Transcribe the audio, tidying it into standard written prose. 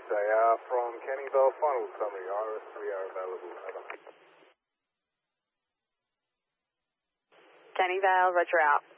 They are from Canning Vale, final summary, Iris 3 are available, over. Canning Vale, roger out.